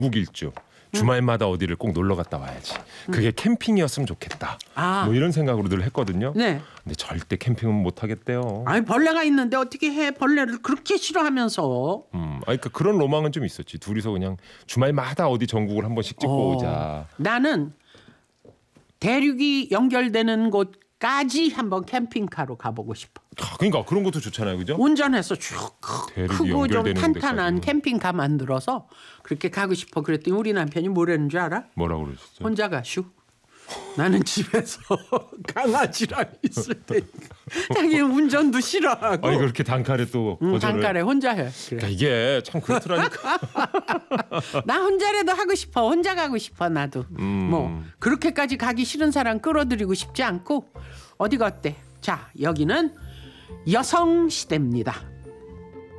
무길주. 주말마다 어디를 꼭 놀러 갔다 와야지. 그게 캠핑이었으면 좋겠다. 뭐 이런 생각으로 늘 했거든요. 네. 근데 절대 캠핑은 못 하겠대요. 아니 벌레가 있는데 어떻게 해? 벌레를 그렇게 싫어하면서. 그러니까 그런 로망은 좀 있었지. 둘이서 그냥 주말마다 어디 전국을 한 번씩 찍고 오자. 나는 대륙이 연결되는 곳까지 한번 캠핑카로 가보고 싶어. 그러니까 그런 것도 좋잖아요, 그죠? 운전해서 쭉 대륙이 크고 좀 연결되는 탄탄한 데까지. 캠핑카 만들어서 그렇게 가고 싶어. 그랬더니 우리 남편이 뭐라는 줄 알아? 뭐라고 그러셨어요? 혼자 가슈. 나는 집에서 강아지랑 있을 테니까. 자기는 운전도 싫어하고. 아니 그렇게 단칼에 또 거절을. 단칼에 혼자 해. 그래. 그러니까 이게 참 그렇더라니까. 나 혼자라도 하고 싶어. 혼자 가고 싶어 나도. 뭐 그렇게까지 가기 싫은 사람 끌어들이고 싶지 않고. 어디가 어때? 자, 여기는 여성 시대입니다.